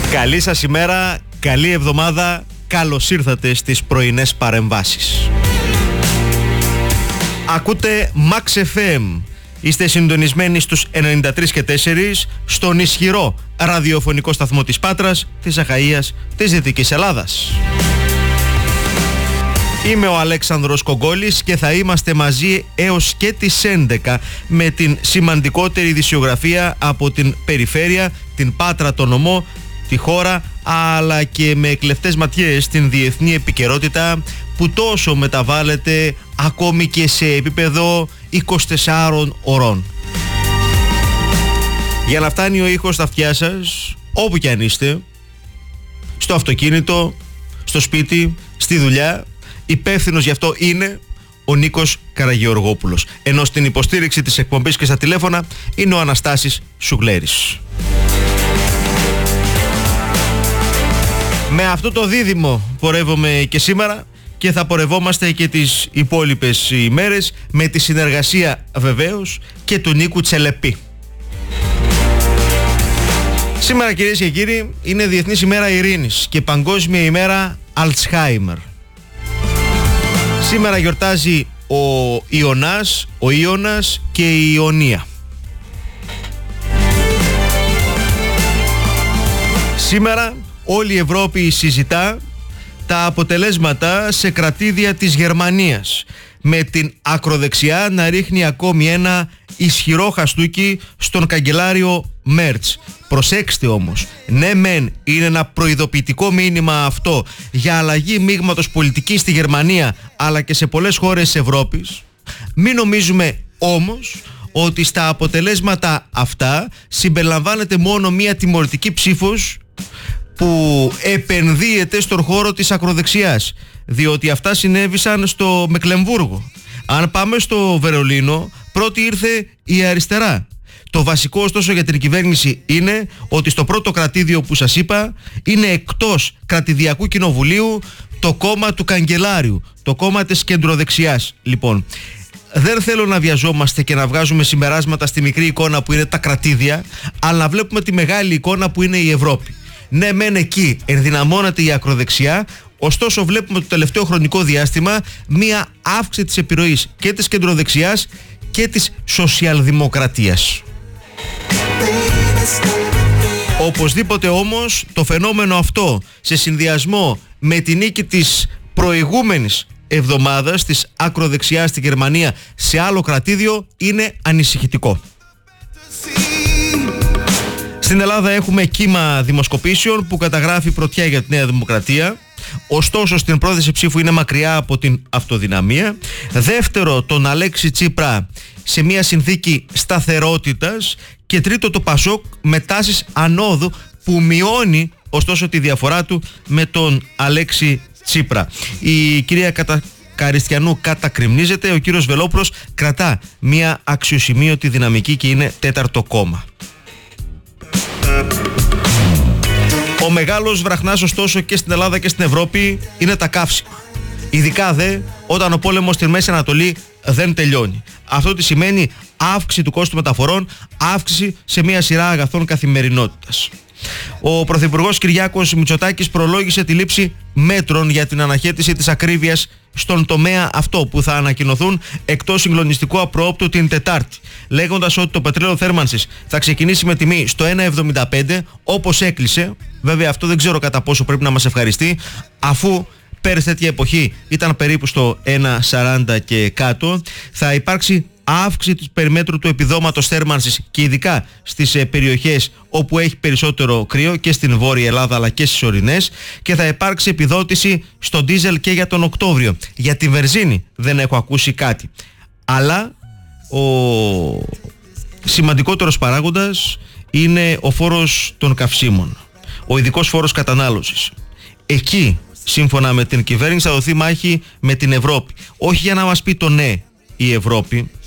Καλή σας ημέρα, καλή εβδομάδα, καλώς ήρθατε στις πρωινές παρεμβάσεις. Ακούτε Max FM. Είστε συντονισμένοι στους 93 και 4 στον ισχυρό ραδιοφωνικό σταθμό της Πάτρας, της Αχαΐας, της Δυτικής Ελλάδας. Είμαι ο Αλέξανδρος Κογκόλης και θα είμαστε μαζί έως και τις 11 με την σημαντικότερη ειδησιογραφία από την περιφέρεια, την Πάτρα, τον νομό, τη χώρα, αλλά και με κλεφτές ματιές στην διεθνή επικαιρότητα που τόσο μεταβάλλεται ακόμη και σε επίπεδο 24 ωρών. Για να φτάνει ο ήχος στα αυτιά σας, όπου κι αν είστε, στο αυτοκίνητο, στο σπίτι, στη δουλειά, υπεύθυνος γι' αυτό είναι ο Νίκος Καραγεωργόπουλος. Ενώ στην υποστήριξη της εκπομπής και στα τηλέφωνα είναι ο Αναστάσης Σουγλέρης. Με αυτό το δίδυμο πορεύομαι και σήμερα και θα πορευόμαστε και τις υπόλοιπες ημέρες με τη συνεργασία βεβαίως και του Νίκου Τσελεπή. Σήμερα, κυρίες και κύριοι, είναι Διεθνής ημέρα ειρήνης και Παγκόσμια ημέρα Αλτσχάιμερ. Σήμερα γιορτάζει ο Ιωνάς, ο Ιώνας και η Ιωνία. Σήμερα όλη η Ευρώπη συζητά τα αποτελέσματα σε κρατήδια της Γερμανίας, με την ακροδεξιά να ρίχνει ακόμη ένα ισχυρό χαστούκι στον καγκελάριο Μέρτς. Προσέξτε όμως, ναι μεν είναι ένα προειδοποιητικό μήνυμα αυτό για αλλαγή μείγματος πολιτικής στη Γερμανία αλλά και σε πολλές χώρες της Ευρώπης, μην νομίζουμε όμως ότι στα αποτελέσματα αυτά συμπεριλαμβάνεται μόνο μία τιμωρητική ψήφος που επενδύεται στον χώρο της ακροδεξιάς, διότι αυτά συνέβησαν στο Μεκλεμβούργο. Αν πάμε στο Βερολίνο, πρώτη ήρθε η αριστερά. Το βασικό ωστόσο για την κυβέρνηση είναι ότι στο πρώτο κρατήδιο που σας είπα είναι εκτός κρατηδιακού κοινοβουλίου το κόμμα του καγκελάριου, το κόμμα της κεντροδεξιάς. Λοιπόν, δεν θέλω να βιαζόμαστε και να βγάζουμε συμπεράσματα στη μικρή εικόνα που είναι τα κρατήδια, αλλά να βλέπουμε τη μεγάλη εικόνα που είναι η Ευρώπη. Ναι μεν εκεί ενδυναμώνεται η ακροδεξιά, ωστόσο βλέπουμε το τελευταίο χρονικό διάστημα μία αύξηση της επιρροής και της κεντροδεξιάς και της σοσιαλδημοκρατίας. Οπωσδήποτε όμως το φαινόμενο αυτό, σε συνδυασμό με τη νίκη της προηγούμενης εβδομάδας της ακροδεξιάς στη Γερμανία σε άλλο κρατήδιο, είναι ανησυχητικό. Στην Ελλάδα έχουμε κύμα δημοσκοπήσεων που καταγράφει πρωτιά για τη Νέα Δημοκρατία. Ωστόσο στην πρόθεση ψήφου είναι μακριά από την αυτοδυναμία. Δεύτερο, τον Αλέξη Τσίπρα σε μια συνθήκη σταθερότητας. Και τρίτο, το Πασόκ με τάσεις ανόδου που μειώνει ωστόσο τη διαφορά του με τον Αλέξη Τσίπρα. Η κυρία Καριστιανού κατακριμνίζεται, ο κύριος Βελόπουλος κρατά μια αξιοσημείωτη δυναμική και είναι τέταρτο κόμμα. Ο μεγάλος βραχνάς ωστόσο και στην Ελλάδα και στην Ευρώπη είναι τα καύσιμα. Ειδικά δε όταν ο πόλεμος στη Μέση Ανατολή δεν τελειώνει. Αυτό τι σημαίνει? Αύξηση του κόστου μεταφορών, αύξηση σε μια σειρά αγαθών καθημερινότητας. Ο Πρωθυπουργός Κυριάκος Μητσοτάκης προλόγησε τη λήψη μέτρων για την αναχέτηση της ακρίβειας στον τομέα αυτό που θα ανακοινωθούν εκτός συγκλονιστικού απροόπτου την Τετάρτη, λέγοντας ότι το πετρέλαιο θέρμανσης θα ξεκινήσει με τιμή στο 1,75 όπως έκλεισε. Βέβαια αυτό δεν ξέρω κατά πόσο πρέπει να μας ευχαριστεί, αφού πέρυσι τέτοια εποχή ήταν περίπου στο 1,40 και κάτω. Θα υπάρξει αύξηση του περιμέτρου του επιδόματος θέρμανσης και ειδικά στις περιοχές όπου έχει περισσότερο κρύο και στην Βόρεια Ελλάδα αλλά και στις ορεινές, και θα υπάρξει επιδότηση στο ντίζελ και για τον Οκτώβριο. Για τη βενζίνη δεν έχω ακούσει κάτι. Αλλά ο σημαντικότερος παράγοντας είναι ο φόρος των καυσίμων, ο ειδικός φόρος κατανάλωσης. Εκεί, σύμφωνα με την κυβέρνηση, θα δοθεί μάχη με την Ευρώπη. Όχι για να μας πει το ναι η Ευρώπη,